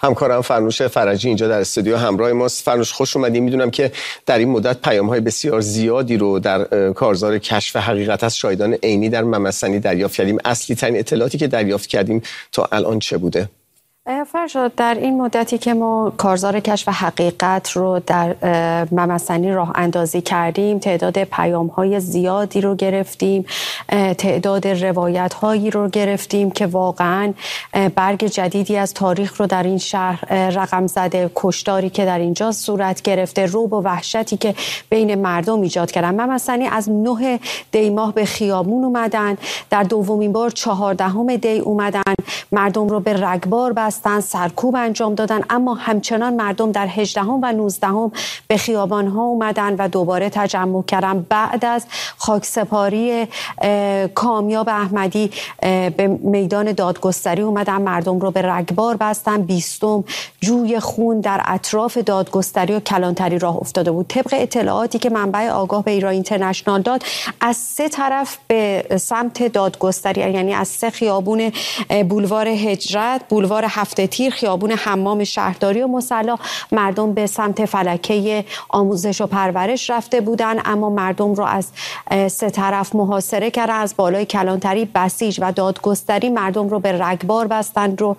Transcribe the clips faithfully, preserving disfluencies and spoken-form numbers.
همکارم فرنوش فرجی اینجا در استودیو همراه ماست. فرنوش خوش اومدید. میدونم که در این مدت پیام‌های بسیار زیادی رو در کارزار کشف حقیقت از شاهدان عینی در ممسنی دریافت کردیم. اصلی ترین اطلاعاتی که دریافت کردیم تا الان چه بوده؟ فرشاد، در این مدتی که ما کارزار کشف حقیقت رو در ممسنی راه اندازی کردیم، تعداد پیام‌های زیادی رو گرفتیم، تعداد روایت‌هایی رو گرفتیم که واقعاً برگ جدیدی از تاریخ رو در این شهر رقم زده. کشتاری که در اینجا صورت گرفته، رعب و وحشتی که بین مردم ایجاد کردن. ممسنی از نه دی ماه به خیابون اومدن، در دومین بار چهاردهم دی اومدن، مردم رو به رگبار بستن، سرکوب انجام دادن، اما همچنان مردم در هجدهم و نوزدهم به خیابان ها اومدن و دوباره تجمع کردن. بعد از خاکسپاری کامیاب احمدی به میدان دادگستری اومدن، مردم رو به رگبار بستن. بیستم جوی خون در اطراف دادگستری و کلانتری راه افتاده بود. طبق اطلاعاتی که منبع آگاه به ایران اینترنشنال داد، از سه طرف به سمت دادگستری، یعنی از سه خیابون، بولوار هجرت، بولوار هفته تیر، خیابون حمام شهرداری و مصلی، مردم به سمت فلکه آموزش و پرورش رفته بودن، اما مردم رو از سه طرف محاصره کردن. از بالای کلانتری، بسیج و دادگستری مردم رو به رگبار بستن، رو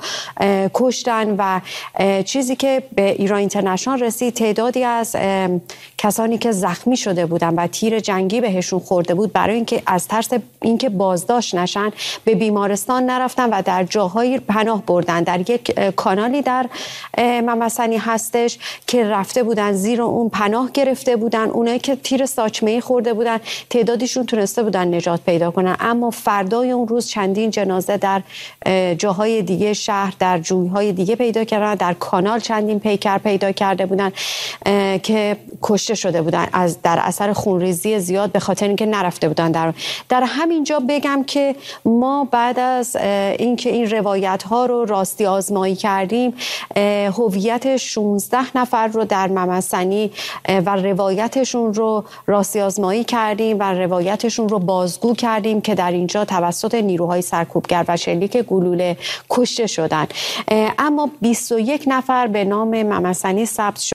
کشتن. و چیزی که به ایران اینترنشنال رسید، تعدادی از کسانی که زخمی شده بودن و تیر جنگی بهشون خورده بود، برای اینکه از ترس اینکه بازداشت نشن به بیمارستان نرفتن و در جاهایی پناه بردن. در یک کانالی در ممسنی هستش که رفته بودن زیر اون پناه گرفته بودن. اونایی که تیر ساچمه‌ای خورده بودن، تعدادیشون تونسته بودن نجات پیدا کنن، اما فردای اون روز چندین جنازه در جاهای دیگه شهر، در جویهای دیگه پیدا کردن. در کانال چندین پیکر پیدا کرده بودن که کشته شده بودن از در اثر خونریزی زیاد، به خاطر اینکه نرفته بودن. در در همینجا بگم که ما بعد از اینکه این روایت ها رو راستی آزمایی کردیم، هویت شانزده نفر رو در ممسنی و روایتشون رو راستی آزمایی کردیم و روایتشون رو بازگو کردیم که در اینجا توسط نیروهای سرکوبگر و شلیک گلوله کشته شدن. اما بیست و یک نفر به نام ممسنی ثبت شد